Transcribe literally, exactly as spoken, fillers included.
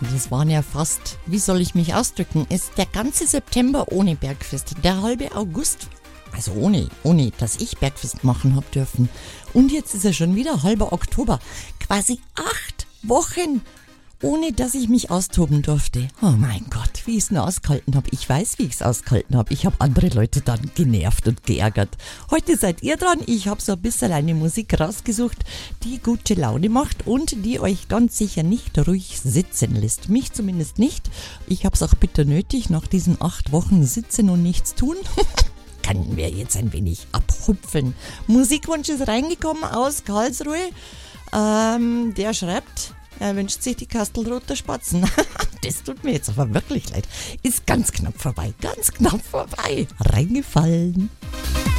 Das waren ja fast, wie soll ich mich ausdrücken, ist der ganze September ohne Bergfest, der halbe August, also ohne, ohne, dass ich Bergfest machen hab dürfen. Und jetzt ist er schon wieder halber Oktober, quasi acht Wochen, ohne dass ich mich austoben durfte. Oh mein Gott, wie ich es nur ausgehalten habe. Ich weiß, wie ich es ausgehalten habe. Ich habe andere Leute dann genervt und geärgert. Heute seid ihr dran. Ich habe so ein bisschen eine Musik rausgesucht, die gute Laune macht und die euch ganz sicher nicht ruhig sitzen lässt. Mich zumindest nicht. Ich habe es auch bitter nötig, nach diesen acht Wochen sitzen und nichts tun. Können wir jetzt ein wenig abhupfeln. Musikwunsch ist reingekommen aus Karlsruhe. Ähm, der schreibt... Er wünscht sich die Kastelroter Spatzen. Das tut mir jetzt aber wirklich leid. Ist ganz knapp vorbei, ganz knapp vorbei. Reingefallen.